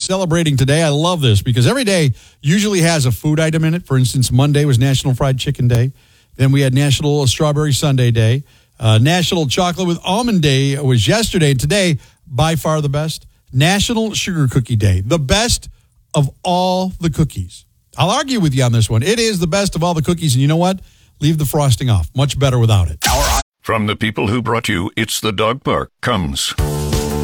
celebrating today. I love this because every day usually has a food item in it. For instance, Monday was National Fried Chicken Day. Then we had National Strawberry Sundae Day. National Chocolate with Almond Day was yesterday. Today, by far the best, National Sugar Cookie Day. The best of all the cookies. I'll argue with you on this one. It is the best of all the cookies, and you know what? Leave the frosting off. Much better without it. From the people who brought you It's the Dog Park comes